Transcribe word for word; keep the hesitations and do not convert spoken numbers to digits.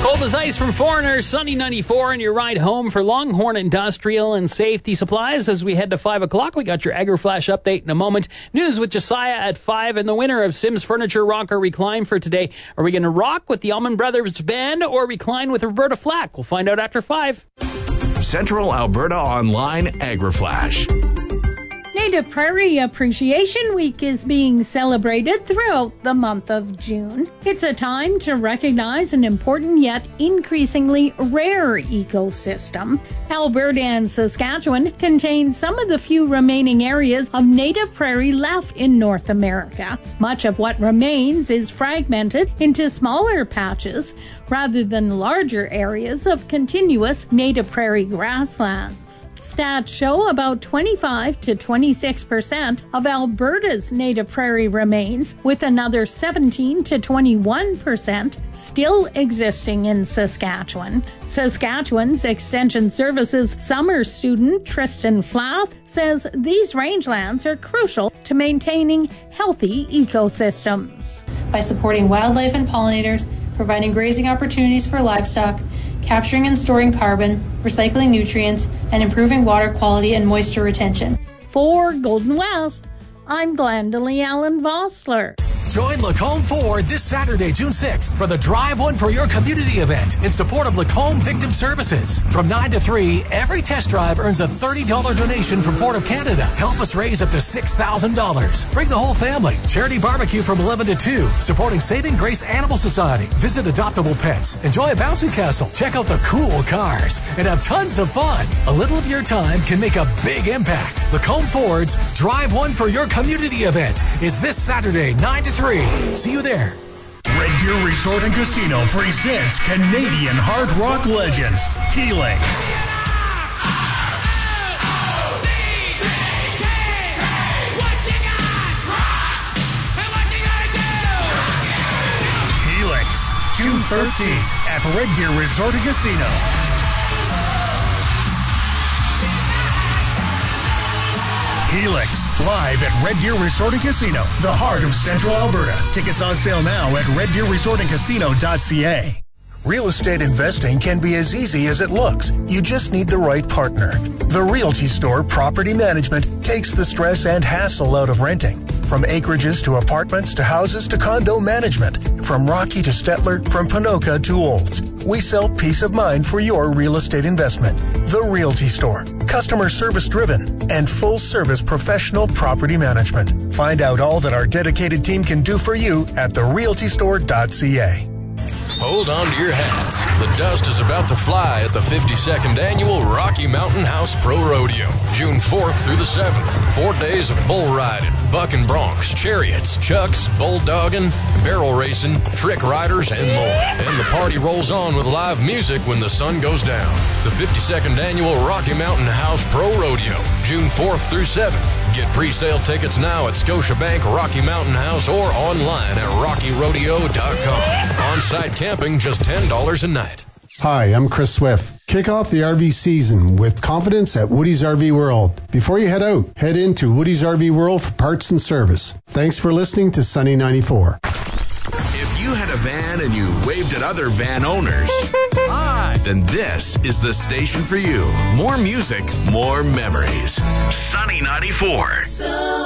Cold as ice from Foreigner, Sunny ninety-four, and your ride home for Longhorn Industrial and Safety Supplies. As we head to five o'clock, we got your AgriFlash update in a moment. News with Josiah at five, and the winner of Sims Furniture Rock or Recline for today. Are we going to rock with the Allman Brothers Band or recline with Roberta Flack? We'll find out after five. Central Alberta Online AgriFlash. Native Prairie Appreciation Week is being celebrated throughout the month of June. It's a time to recognize an important yet increasingly rare ecosystem. Alberta and Saskatchewan contain some of the few remaining areas of native prairie left in North America. Much of what remains is fragmented into smaller patches rather than larger areas of continuous native prairie grasslands. Stats show about twenty-five to twenty-six percent of Alberta's native prairie remains, with another seventeen to twenty-one percent still existing in Saskatchewan. Saskatchewan's Extension Services summer student Tristan Flath says these rangelands are crucial to maintaining healthy ecosystems. By supporting wildlife and pollinators, providing grazing opportunities for livestock, capturing and storing carbon, recycling nutrients, and improving water quality and moisture retention. For Golden West, I'm Glendalee Allen Vossler. Join Lacombe Ford this Saturday, June sixth, for the Drive One for Your Community event in support of Lacombe Victim Services. From nine to three, every test drive earns a thirty dollars donation from Ford of Canada. Help us raise up to six thousand dollars. Bring the whole family. Charity barbecue from eleven to two, supporting Saving Grace Animal Society. Visit Adoptable Pets. Enjoy a bouncy castle. Check out the cool cars and have tons of fun. A little of your time can make a big impact. Lacombe Ford's Drive One for Your Community event is this Saturday, nine to three. See you there. Red Deer Resort and Casino presents Canadian hard rock legends, Helix. Helix, June thirteenth at Red Deer Resort and Casino. Helix, live at Red Deer Resort and Casino, the heart of Central Alberta. Tickets on sale now at red deer resort and casino dot c a. Real estate investing can be as easy as it looks. You just need the right partner. The Realty Store Property Management takes the stress and hassle out of renting. From acreages to apartments to houses to condo management. From Rocky to Stettler, from Ponoka to Olds. We sell peace of mind for your real estate investment. The Realty Store. Customer service driven and full service professional property management. Find out all that our dedicated team can do for you at the realty store dot c a. Hold on to your hats. The dust is about to fly at the fifty-second Annual Rocky Mountain House Pro Rodeo, June fourth through the seventh. Four days of bull riding, bucking broncs, chariots, chucks, bulldogging, barrel racing, trick riders, and more. And the party rolls on with live music when the sun goes down. The fifty-second Annual Rocky Mountain House Pro Rodeo, June fourth through seventh. Get pre-sale tickets now at Scotiabank Rocky Mountain House or online at rocky rodeo dot com. On-site camping, just ten dollars a night. Hi, I'm Chris Swift. Kick off the R V season with confidence at Woody's R V World. Before you head out, head into Woody's R V World for parts and service. Thanks for listening to Sunny ninety-four. If you had a van and you waved at other van owners, hi, then this is the station for you. More music, more memories. Sunny ninety-four. So